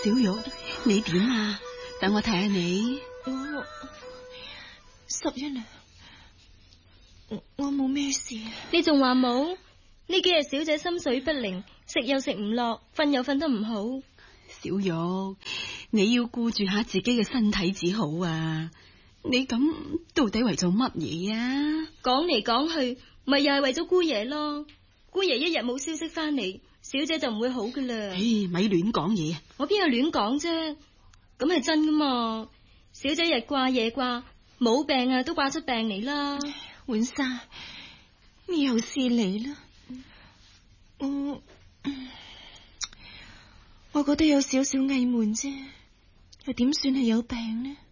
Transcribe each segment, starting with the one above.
小玉，你點啊？等我睇下你。 11娘，我冇咩事。 你仲話冇？呢幾日小姐心水不寧，食又食唔落，瞓又瞓得唔好。 小玉，你要顧住下自己嘅身體至好啊！你咁到底為咗乜嘢啊？ 講嚟講去，咪又係為咗姑爺咯。姑爺一日冇消息翻嚟，小姐就唔會好噶啦。 唉，咪亂講嘢。 我邊有亂講啫？咁係真噶嘛？小姐日掛夜掛，冇病啊都掛出病嚟啦。 浣紗，你又是你啦。我覺得有少少翳悶啫，又點算係有病呢？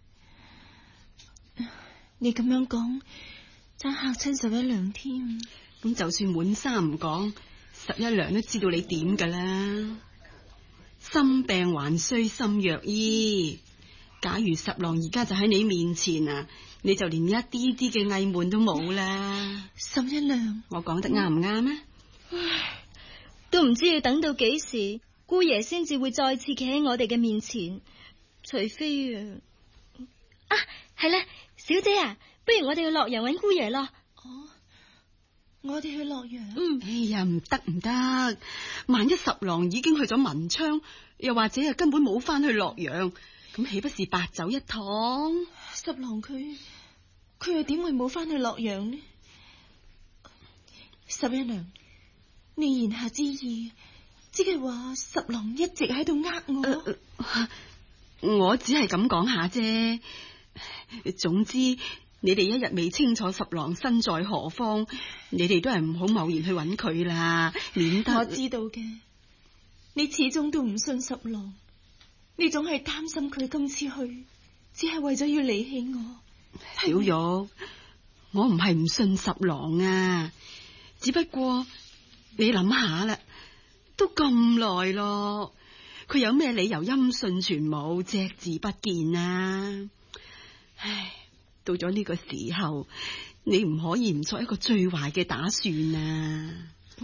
你咁樣講，真嚇親11娘添。 咁就算浣紗唔講，11娘都知道你點噶啦。心病還需心藥醫。假如十郎而家就喺你面前啊，你就連一啲啲嘅翳悶都冇啦。 11娘， 我講得啱唔啱啊？ 都唔知要等到幾時，姑爺先至會再次企喺我哋嘅面前，除非啊，係啦，小姐啊，不如我哋去洛陽揾姑爺咯。 我哋去洛陽。 哎呀，唔得唔得，萬一十郎已經去咗文昌，又或者根本冇翻去洛陽，咁豈不是白走一趟？ 十郎佢又點會冇翻去洛陽呢？11娘，你言下之意，即係話十郎一直喺度呃我。 我只係咁講下啫。總之，你哋一日未清楚十郎身在何方，你哋都係唔好貿然去揾佢啦，免得。 我知道嘅，你始終都唔信十郎，你總係擔心佢今次去，只係為咗要離棄我。 小玉，我唔係唔信十郎啊，只不過你諗下啦，都咁耐咯，佢有咩理由音訊全無，隻字不見啊？唉，到咗呢個時候，你唔可以唔作一個最壞嘅打算啊！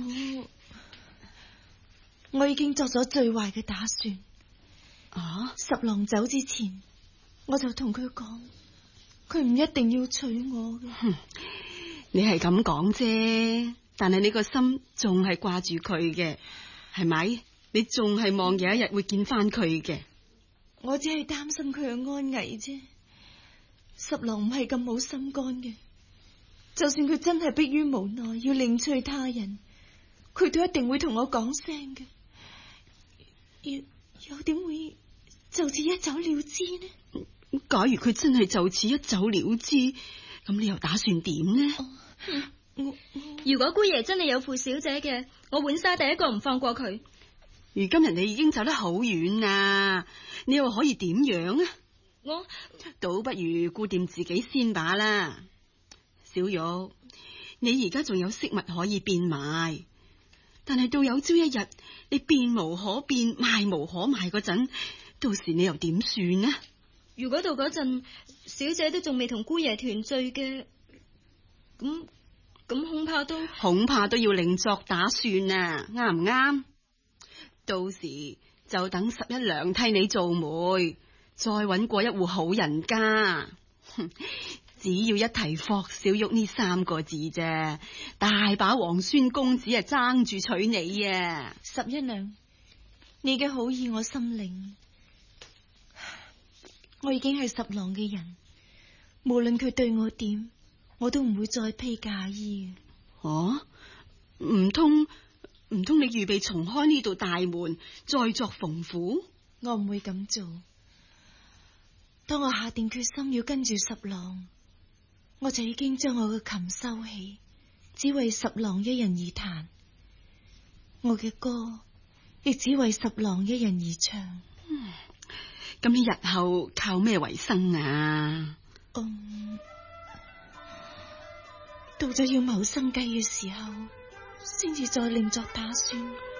我已經作咗最壞嘅打算。十郎走之前，我就同佢講，佢唔一定要娶我嘅。 你係咁講啫，但係你個心仲係掛住佢嘅，係咪？你仲係望有一日會見翻佢嘅。 我只係擔心佢嘅安危啫。十郎唔係咁冇心肝嘅，就算佢真係迫於無奈要另娶他人，佢都一定會同我講聲嘅。又點會就此一走了之呢？ 假如佢真係就此一走了之，咁你又打算點呢？ 如果姑爺真係有負小姐嘅，我浣紗第一個唔放過佢。 如今人哋已經走得好遠啦，你又可以點樣啊？ 我倒不如顧掂自己先把啦。小玉，你而家仲有飾物可以變賣，但係到有朝一日你變無可變，賣無可賣嗰陣，到時你又點算呢？ 如果到嗰陣小姐都仲未同姑爺團聚嘅，咁恐怕都要另作打算啊，啱唔啱？到時就等11娘替你做媒，再搵過一戶好人家。只要一提霍小玉呢3個字啫，大把皇孫公子啊爭住娶你啊 ！11娘，你嘅好意我心領，我已經係十郎嘅人，無論佢對我點，我都唔會再披嫁衣。 唔通你預備重開呢度大門，再作縫府？ 我唔會咁做。當我下定決心要跟住十郎，我就已經將我嘅琴收起，只為十郎一人而彈。我嘅歌亦只為十郎一人而唱。 咁你日後靠咩為生啊？ 到咗要謀生計嘅時候，先至再另作打算。